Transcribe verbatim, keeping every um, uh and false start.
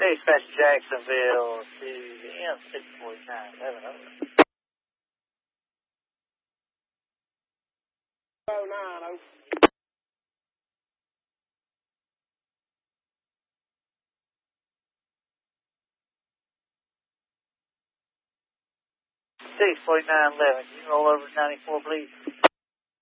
Dispatch Jacksonville to M six forty-nine eleven over. oh nine, over. six forty-nine eleven, can you roll over to ninety-four, please?